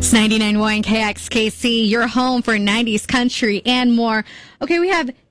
It's 99.1 KXKC, your home for 90s country and more. Okay, we have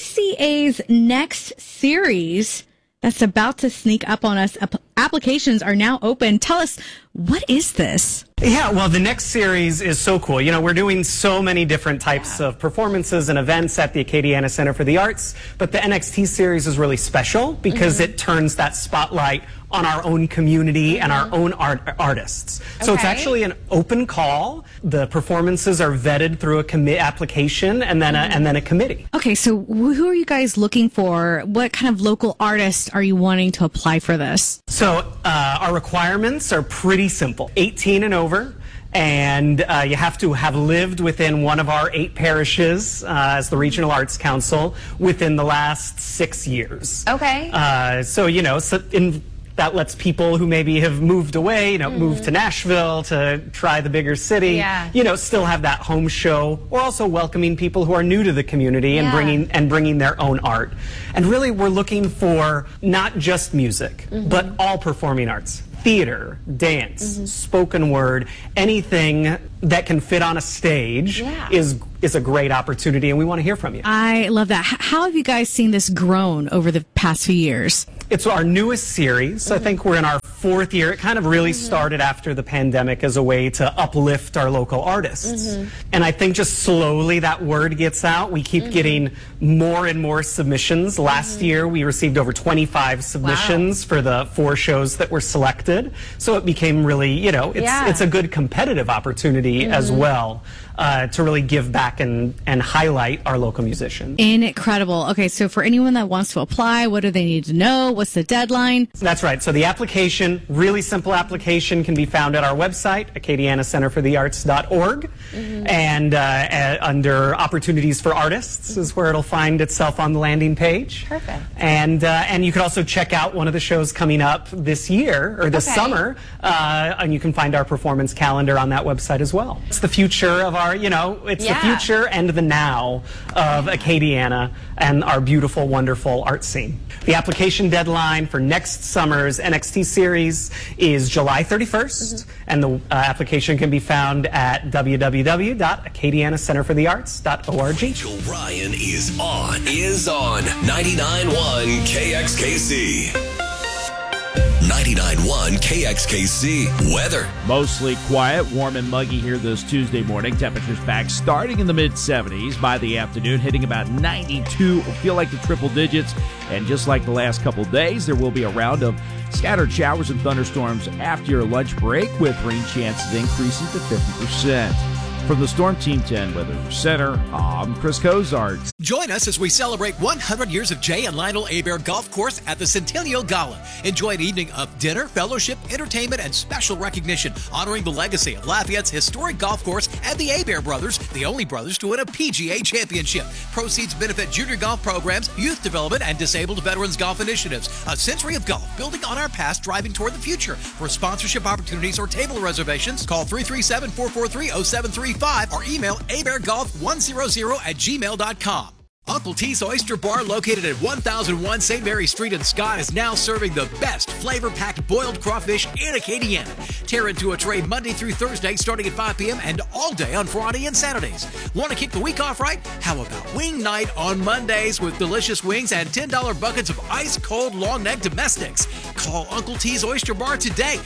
ACA's next series that's about to sneak up on us. Applications are now open. Tell us, what is this? Yeah, well, the next series is so cool. You know, we're doing so many different types of performances and events at the Acadiana Center for the Arts, but the NXT series is really special because it turns that spotlight on our own community and our own artists. So it's actually an open call. The performances are vetted through a application and then a committee. Okay, so who are you guys looking for? What kind of local artists are you wanting to apply for this? So our requirements are pretty simple. 18 and over. And you have to have lived within one of our 8 parishes as the Regional Arts Council within the last 6 years. Okay. So, you know, that lets people who maybe have moved away, you know, move to Nashville to try the bigger city, you know, still have that home show. We're also welcoming people who are new to the community and bringing their own art. And really, we're looking for not just music, but all performing arts. Theater, dance, spoken word, anything that can fit on a stage is a great opportunity, and we want to hear from you. I love that. How have you guys seen this grown over the past few years? It's our newest series. I think we're in our 4th year. It kind of really started after the pandemic as a way to uplift our local artists. And I think just slowly that word gets out. We keep getting more and more submissions. Last year we received over 25 submissions for the 4 shows that were selected. So it became really, you know, it's a good competitive opportunity as well to really give back and highlight our local musicians. Incredible. Okay, so for anyone that wants to apply, what do they need to know? What's the deadline? That's right. So the application, really simple application, can be found at our website, acadianacenterforthearts.org. And under Opportunities for Artists is where it'll find itself on the landing page. Perfect. And you can also check out one of the shows coming up this year, or this summer, and you can find our performance calendar on that website as well. It's the future of our, you know, it's the future and the now of Acadiana and our beautiful, wonderful art scene. The application deadline for next summer's NXT series is July 31st, and the application can be found at www.acadianacenterforthearts.org. Rachel Ryan is on 99.1 KXKC. 99.1 KXKC weather. Mostly quiet, warm and muggy here this Tuesday morning. Temperatures back starting in the mid-70s by the afternoon, hitting about 92. It'll feel like the triple digits. And just like the last couple days, there will be a round of scattered showers and thunderstorms after your lunch break, with rain chances increasing to 50%. From the Storm Team 10 Weather Center, I'm Chris Cozart. Join us as we celebrate 100 years of Jay and Lionel Hebert Golf Course at the Centennial Gala. Enjoy an evening of dinner, fellowship, entertainment, and special recognition, honoring the legacy of Lafayette's historic golf course and the Hebert brothers, the only brothers to win a PGA championship. Proceeds benefit junior golf programs, youth development, and disabled veterans golf initiatives. A century of golf, building on our past, driving toward the future. For sponsorship opportunities or table reservations, call 337-443-0735 or email hebertgolf100@gmail.com. Uncle T's Oyster Bar, located at 1001 St. Mary Street in Scott, is now serving the best flavor-packed boiled crawfish in Acadiana. Tear into a tray Monday through Thursday starting at 5 p.m. and all day on Friday and Saturdays. Want to kick the week off right? How about wing night on Mondays with delicious wings and $10 buckets of ice-cold long-neck domestics? Call Uncle T's Oyster Bar today,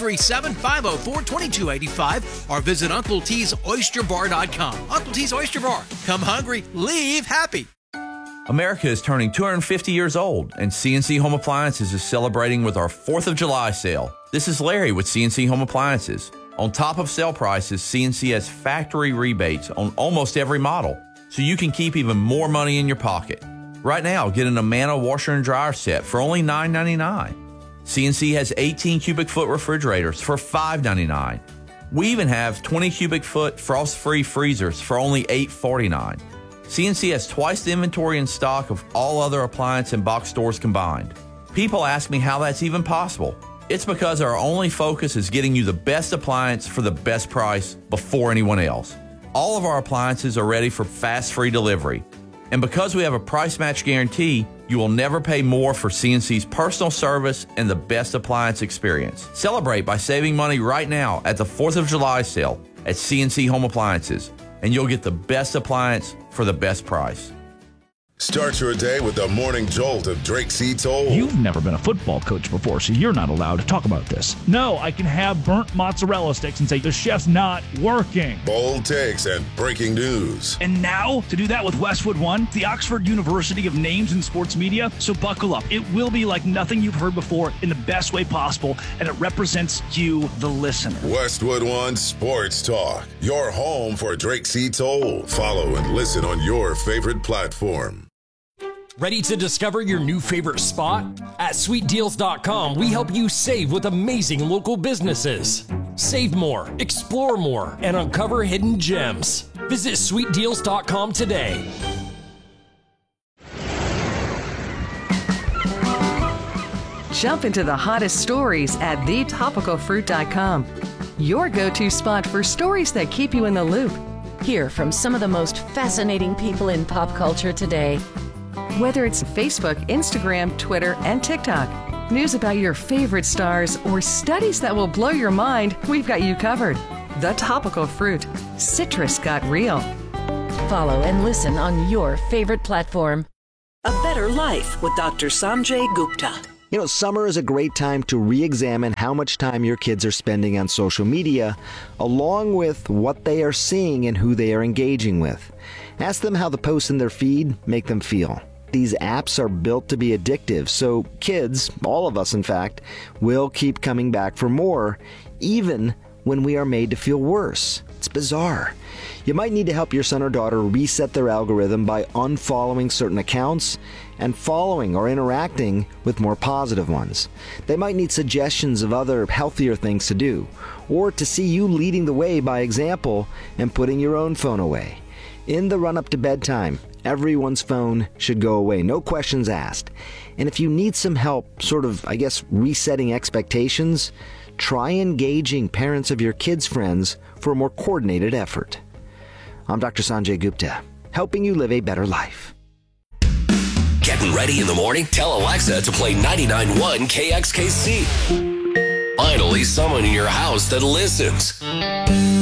337-504-2285, or visit UncleT'sOysterBar.com. Uncle T's Oyster Bar. Come hungry, leave happy. America is turning 250 years old, and CNC Home Appliances is celebrating with our 4th of July sale. This is Larry with CNC Home Appliances. On top of sale prices, CNC has factory rebates on almost every model, so you can keep even more money in your pocket. Right now, get an Amana washer and dryer set for only $9.99. CNC has 18 cubic foot refrigerators for $5.99. We even have 20 cubic foot frost-free freezers for only $8.49. CNC has twice the inventory in stock of all other appliance and box stores combined. People ask me how that's even possible. It's because our only focus is getting you the best appliance for the best price before anyone else. All of our appliances are ready for fast free delivery. And because we have a price match guarantee, You will never pay more for CNC's personal service and the best appliance experience. Celebrate by saving money right now at the 4th of July sale at CNC Home Appliances, and you'll get the best appliance for the best price. Start your day with the morning jolt of Drake C. Toll. You've never been a football coach before, so you're not allowed to talk about this. No, I can have burnt mozzarella sticks and say the chef's not working. Bold takes and breaking news. And now, to do that with Westwood One, the Oxford University of Names in Sports Media. So buckle up. It will be like nothing you've heard before in the best way possible, and it represents you, the listener. Westwood One Sports Talk, your home for Drake C. Toll. Follow and listen on your favorite platform. Ready to discover your new favorite spot? At sweetdeals.com, we help you save with amazing local businesses. Save more, explore more, and uncover hidden gems. Visit sweetdeals.com today. Jump into the hottest stories at thetopicalfruit.com. Your go-to spot for stories that keep you in the loop. Hear from some of the most fascinating people in pop culture today. Whether it's Facebook, Instagram, Twitter, and TikTok, news about your favorite stars, or studies that will blow your mind, we've got you covered. The Topical Fruit. Citrus got real. Follow and listen on your favorite platform. A Better Life with Dr. Sanjay Gupta. You know, summer is a great time to re-examine how much time your kids are spending on social media, along with what they are seeing and who they are engaging with. Ask them how the posts in their feed make them feel. These apps are built to be addictive, so kids, all of us in fact, will keep coming back for more, even when we are made to feel worse. It's bizarre. You might need to help your son or daughter reset their algorithm by unfollowing certain accounts and following or interacting with more positive ones. They might need suggestions of other healthier things to do, or to see you leading the way by example and putting your own phone away. In the run-up to bedtime, everyone's phone should go away, no questions asked. And if you need some help, resetting expectations, try engaging parents of your kids' friends for a more coordinated effort. I'm Dr. Sanjay Gupta, helping you live a better life. Getting ready in the morning? Tell Alexa to play 99.1 KXKC. Finally, someone in your house that listens.